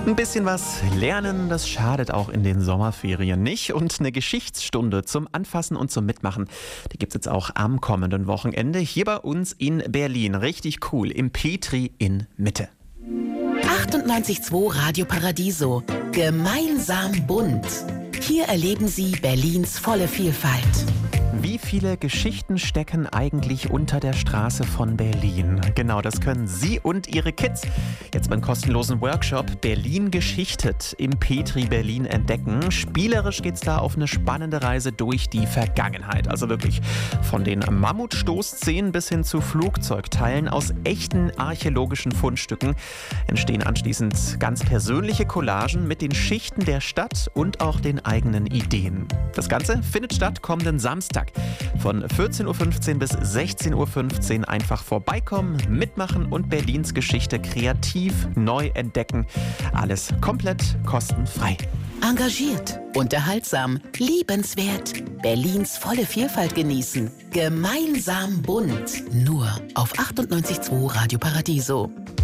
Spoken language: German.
Ein bisschen was lernen, das schadet auch in den Sommerferien nicht. Und eine Geschichtsstunde zum Anfassen und zum Mitmachen, die gibt's jetzt auch am kommenden Wochenende hier bei uns in Berlin. Richtig cool, im Petri in Mitte. 98.2 Radio Paradiso. Gemeinsam bunt. Hier erleben Sie Berlins volle Vielfalt. Wie viele Geschichten stecken eigentlich unter der Straße von Berlin? Genau, das können Sie und Ihre Kids jetzt beim kostenlosen Workshop Berlin geschichtet im Petri Berlin entdecken. Spielerisch geht's da auf eine spannende Reise durch die Vergangenheit. Also wirklich von den Mammutstoßzähnen bis hin zu Flugzeugteilen aus echten archäologischen Fundstücken entstehen anschließend ganz persönliche Collagen mit den Schichten der Stadt und auch den eigenen Ideen. Das Ganze findet statt kommenden Samstag. Von 14.15 Uhr bis 16.15 Uhr einfach vorbeikommen, mitmachen und Berlins Geschichte kreativ neu entdecken. Alles komplett kostenfrei. Engagiert, unterhaltsam, liebenswert. Berlins volle Vielfalt genießen. Gemeinsam bunt. Nur auf 98.2 Radio Paradiso.